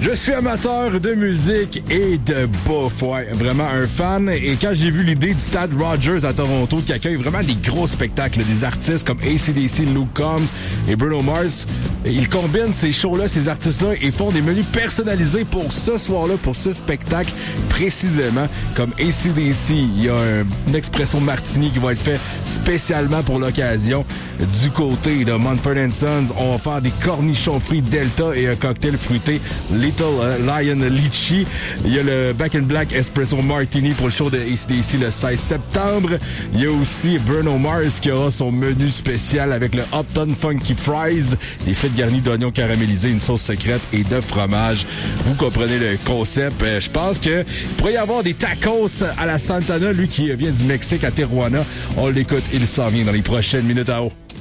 Je suis amateur de musique et de bouffe, ouais, vraiment un fan. Et quand j'ai vu l'idée du Stade Rogers à Toronto qui accueille vraiment des gros spectacles, des artistes comme AC/DC, Luke Combs et Bruno Mars, ils combinent ces shows-là, ces artistes-là et font des menus personnalisés pour ce soir-là, pour ce spectacle précisément. Comme AC/DC, il y a un espresso martini qui va être fait spécialement pour l'occasion. Du côté de Mumford & Sons, on va faire des cornichons frits Delta et un cocktail fruité Little Lion Lychee. Il y a le Back in Black Espresso Martini pour le show de AC/DC le 16 septembre. Il y a aussi Bruno Mars qui aura son menu spécial avec le Upton Funky Fries, des frites garnies d'oignons caramélisés, une sauce secrète et de fromage. Vous comprenez le concept. Je pense que il pourrait y avoir des tacos à la Santana, lui qui vient du Mexique à Tijuana. On l'écoute, il s'en vient dans les prochaines minutes à haut.